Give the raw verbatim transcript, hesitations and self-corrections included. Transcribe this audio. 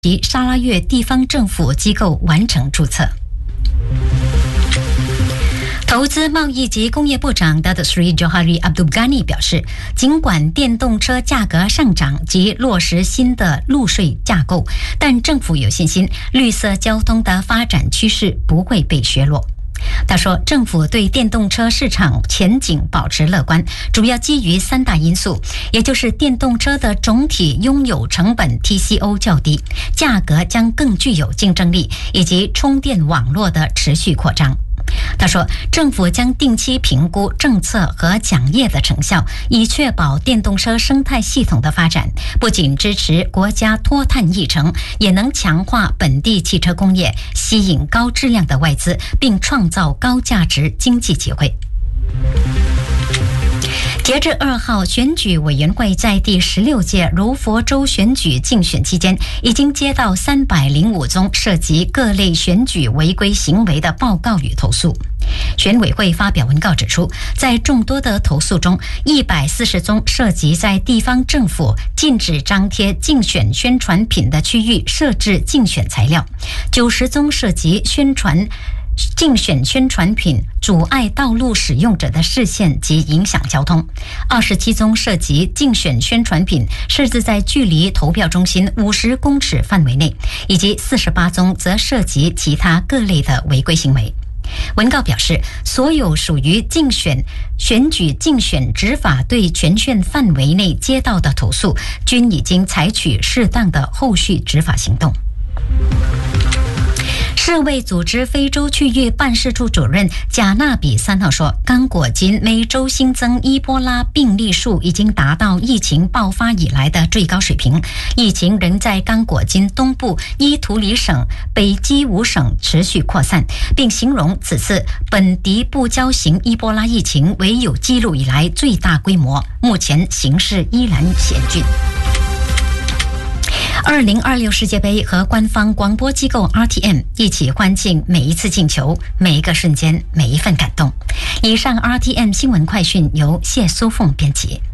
及沙拉越地方政府机构完成注册。投资贸易及工业部长 Datuk Seri Johari Abdul Ghani 表示，尽管电动车价格上涨及落实新的路税架构，但政府有信心绿色交通的发展趋势不会被削弱。他说，政府对电动车市场前景保持乐观，主要基于三大因素，也就是电动车的总体拥有成本 T C O 较低，价格将更具有竞争力，以及充电网络的持续扩张。他说，政府将定期评估政策和奖业的成效，以确保电动车生态系统的发展，不仅支持国家脱碳议程，也能强化本地汽车工业，吸引高质量的外资，并创造高价值经济机会。截至二号，选举委员会在第十六届柔佛州选举竞选期间，已经接到三百零五宗涉及各类选举违规行为的报告与投诉。选委会发表文告指出，在众多的投诉中，一百四十宗涉及在地方政府禁止张贴竞选宣传品的区域设置竞选材料，九十宗涉及宣传竞选宣传品阻碍道路使用者的视线及影响交通，二十七宗涉及竞选宣传品设置在距离投票中心五十公尺范围内，以及四十八宗则涉及其他各类的违规行为。文告表示，所有属于竞选选举竞选执法对权限范围内接到的投诉，均已经采取适当的后续执法行动。世卫组织非洲区域办事处主任贾纳比三号说，刚果金每周新增伊波拉病例数已经达到疫情爆发以来的最高水平，疫情仍在刚果金东部伊图里省、北基伍省持续扩散，并形容此次本迪布礁型伊波拉疫情为有记录以来最大规模，目前形势依然险峻。二零二六世界杯和官方广播机构 R T M 一起欢庆每一次进球，每一个瞬间，每一份感动。以上 R T M 新闻快讯由谢苏凤编辑。